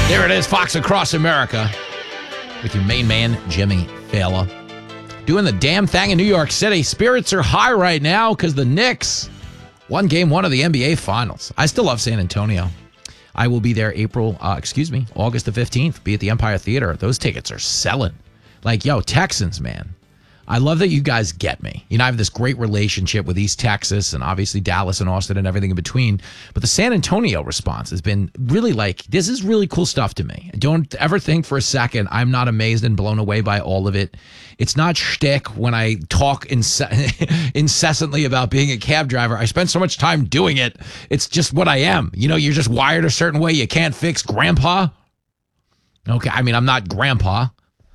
There it is, Fox Across America, with your main man, Jimmy Fallon. Doing the damn thing in New York City. Spirits are high right now because the Knicks won game one of the NBA Finals. I still love San Antonio. I will be there August the 15th. Be at the Empire Theater. Those tickets are selling. Like, yo, Texans, man. I love that you guys get me. You know, I have this great relationship with East Texas and obviously Dallas and Austin and everything in between. But the San Antonio response has been really like, this is really cool stuff to me. Don't ever think for a second I'm not amazed and blown away by all of it. It's not shtick when I talk incessantly about being a cab driver. I spend so much time doing it. It's just what I am. You know, you're just wired a certain way. You can't fix grandpa. Okay, I mean, I'm not grandpa.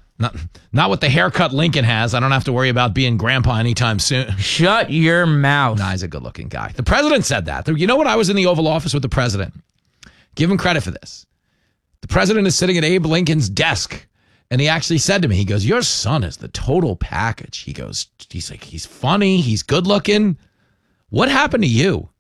Not with the haircut Lincoln has. I don't have to worry about being grandpa anytime soon. Shut your mouth. Nah, he's a good-looking guy. The president said that. You know what? I was in the Oval Office with the president. Give him credit for this. The president is sitting at Abe Lincoln's desk, and he actually said to me, he goes, your son is the total package. He's like, he's funny. He's good-looking. What happened to you?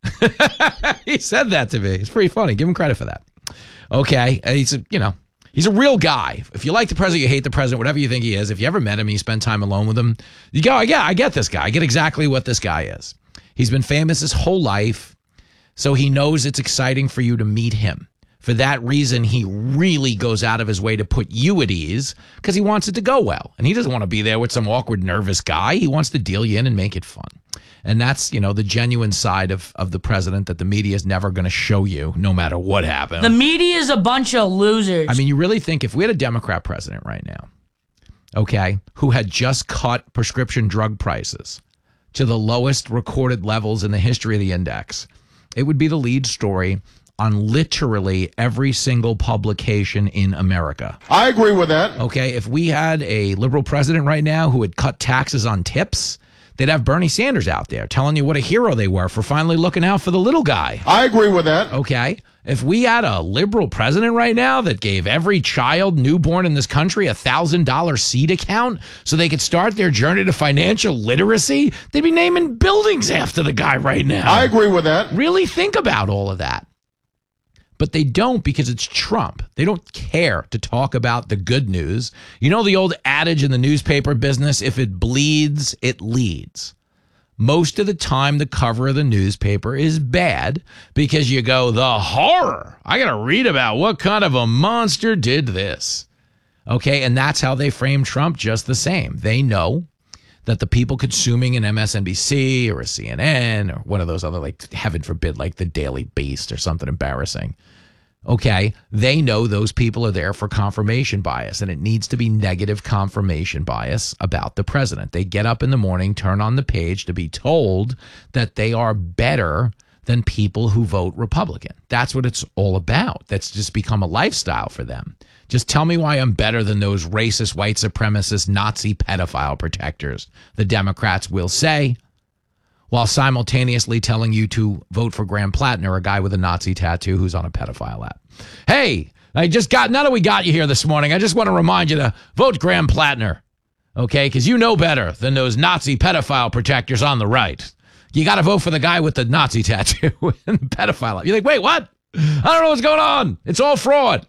He said that to me. It's pretty funny. Give him credit for that. Okay. He's a real guy. If you like the president, you hate the president, whatever you think he is. If you ever met him, you spend time alone with him, you go, yeah, I get this guy. I get exactly what this guy is. He's been famous his whole life, so he knows it's exciting for you to meet him. For that reason, he really goes out of his way to put you at ease because he wants it to go well. And he doesn't want to be there with some awkward, nervous guy. He wants to deal you in and make it fun. And that's, the genuine side of the president that the media is never going to show you, no matter what happens. The media is a bunch of losers. I mean, you really think if we had a Democrat president right now, okay, who had just cut prescription drug prices to the lowest recorded levels in the history of the index, it would be the lead story on literally every single publication in America. I agree with that. Okay, if we had a liberal president right now who had cut taxes on tips, they'd have Bernie Sanders out there telling you what a hero they were for finally looking out for the little guy. I agree with that. Okay. If we had a liberal president right now that gave every child newborn in this country a $1,000 seed account so they could start their journey to financial literacy, they'd be naming buildings after the guy right now. I agree with that. Really think about all of that. But they don't because it's Trump. They don't care to talk about the good news. You know the old adage in the newspaper business, if it bleeds, it leads. Most of the time, the cover of the newspaper is bad because you go, the horror. I got to read about what kind of a monster did this. Okay, and that's how they frame Trump just the same. They know that the people consuming an MSNBC or a CNN or one of those other, like, heaven forbid, like the Daily Beast or something embarrassing, okay, they know those people are there for confirmation bias, and it needs to be negative confirmation bias about the president. They get up in the morning, turn on the page to be told that they are better than people who vote Republican. That's what it's all about. That's just become a lifestyle for them. Just tell me why I'm better than those racist, white supremacist, Nazi pedophile protectors, the Democrats will say, while simultaneously telling you to vote for Graham Plattner, a guy with a Nazi tattoo who's on a pedophile app. Hey, now that we got you here this morning, I just want to remind you to vote Graham Plattner, okay? Because you know better than those Nazi pedophile protectors on the right. You got to vote for the guy with the Nazi tattoo and the pedophile app. You're like, wait, what? I don't know what's going on. It's all fraud.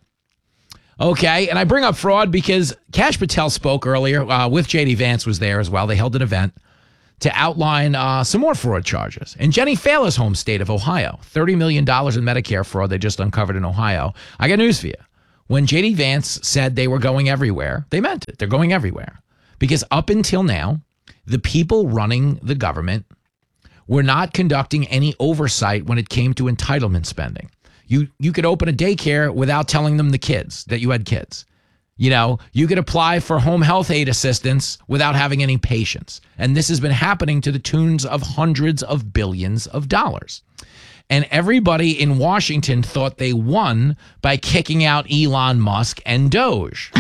Okay, and I bring up fraud because Kash Patel spoke earlier with J.D. Vance was there as well. They held an event to outline some more fraud charges. In Jenny Fallon's home state of Ohio, $30 million in Medicare fraud they just uncovered in Ohio. I got news for you. When J.D. Vance said they were going everywhere, they meant it. They're going everywhere. Because up until now, the people running the government were not conducting any oversight when it came to entitlement spending. You could open a daycare without telling them the kids that you had kids. You could apply for home health aid assistance without having any patients. And this has been happening to the tunes of hundreds of billions of dollars. And everybody in Washington thought they won by kicking out Elon Musk and Doge.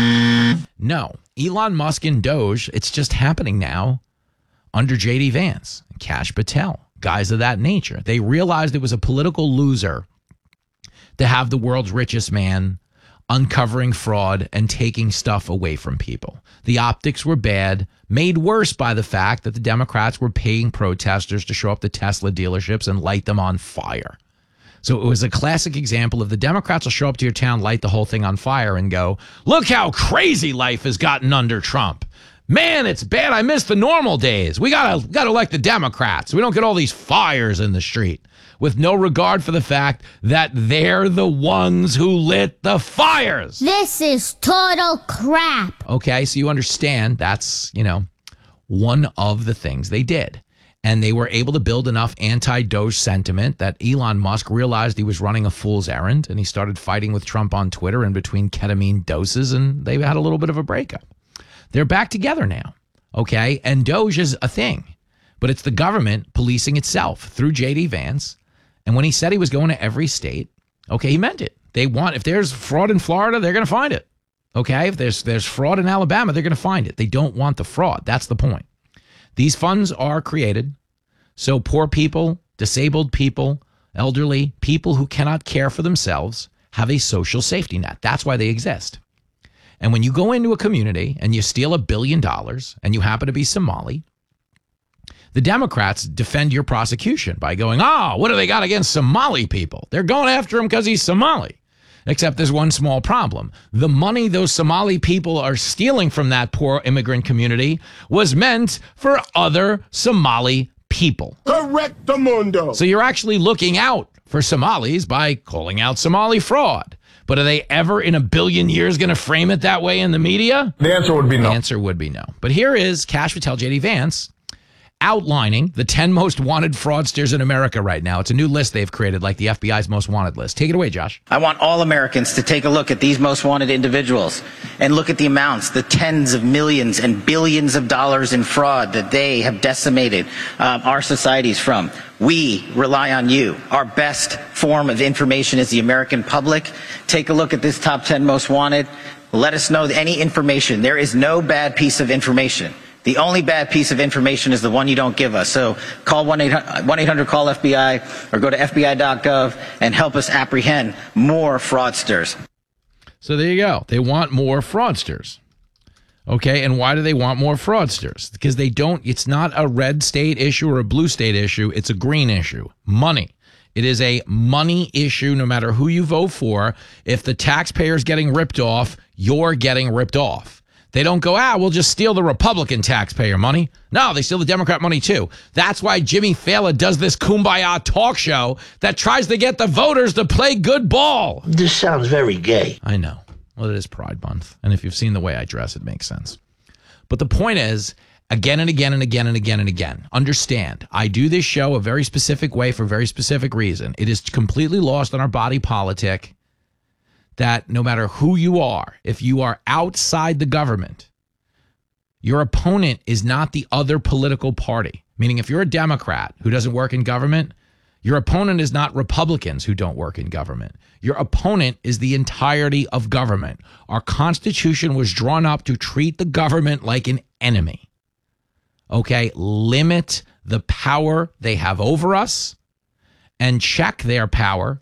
No, Elon Musk and Doge, it's just happening now under J.D. Vance, Kash Patel, guys of that nature. They realized it was a political loser to have the world's richest man uncovering fraud and taking stuff away from people. The optics were bad, made worse by the fact that the Democrats were paying protesters to show up to Tesla dealerships and light them on fire. So it was a classic example of the Democrats will show up to your town, light the whole thing on fire and go, look how crazy life has gotten under Trump. Man, it's bad. I miss the normal days. We gotta elect the Democrats. We don't get all these fires in the street, with no regard for the fact that they're the ones who lit the fires. This is total crap. Okay, so you understand that's, one of the things they did. And they were able to build enough anti-Doge sentiment that Elon Musk realized he was running a fool's errand, and he started fighting with Trump on Twitter in between ketamine doses, and they had a little bit of a breakup. They're back together now, okay? And Doge is a thing, but it's the government policing itself through J.D. Vance. And when he said he was going to every state, okay, he meant it. If there's fraud in Florida, they're going to find it, okay? If there's fraud in Alabama, they're going to find it. They don't want the fraud. That's the point. These funds are created so poor people, disabled people, elderly, people who cannot care for themselves have a social safety net. That's why they exist. And when you go into a community and you steal $1 billion and you happen to be Somali, the Democrats defend your prosecution by going, what do they got against Somali people? They're going after him because he's Somali. Except there's one small problem. The money those Somali people are stealing from that poor immigrant community was meant for other Somali people. Correctamundo. So you're actually looking out for Somalis by calling out Somali fraud. But are they ever in 1 billion years going to frame it that way in the media? The answer would be no. The answer would be no. But here is Kash Patel, J.D. Vance, outlining the 10 most wanted fraudsters in America right now. It's a new list they've created, like the FBI's most wanted list. Take it away, Josh. I want all Americans to take a look at these most wanted individuals and look at the amounts, the tens of millions and billions of dollars in fraud that they have decimated our societies from. We rely on you. Our best form of information is the American public. Take a look at this top 10 most wanted. Let us know any information. There is no bad piece of information. The only bad piece of information is the one you don't give us. So call 1-800-CALL-FBI or go to FBI.gov and help us apprehend more fraudsters. So there you go. They want more fraudsters. Okay, and why do they want more fraudsters? Because it's not a red state issue or a blue state issue. It's a green issue. Money. It is a money issue no matter who you vote for. If the taxpayer's getting ripped off, you're getting ripped off. They don't go, we'll just steal the Republican taxpayer money. No, they steal the Democrat money too. That's why Jimmy Fallon does this kumbaya talk show that tries to get the voters to play good ball. This sounds very gay. I know. Well, it is Pride Month. And if you've seen the way I dress, it makes sense. But the point is, again and again and again and again and again, understand, I do this show a very specific way for a very specific reason. It is completely lost on our body politic that no matter who you are, if you are outside the government, your opponent is not the other political party. Meaning if you're a Democrat who doesn't work in government, your opponent is not Republicans who don't work in government. Your opponent is the entirety of government. Our Constitution was drawn up to treat the government like an enemy. Okay, limit the power they have over us and check their power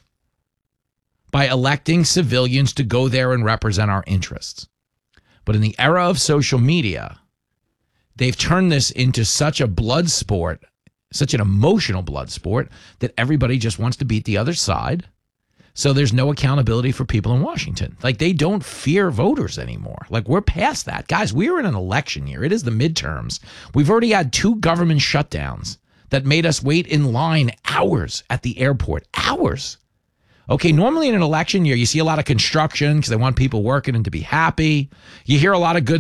by electing civilians to go there and represent our interests. But in the era of social media, they've turned this into such a blood sport, such an emotional blood sport, that everybody just wants to beat the other side. So there's no accountability for people in Washington. Like, they don't fear voters anymore. Like, we're past that. Guys, we're in an election year. It is the midterms. We've already had 2 government shutdowns that made us wait in line hours at the airport. Hours. Okay, normally in an election year, you see a lot of construction because they want people working and to be happy. You hear a lot of good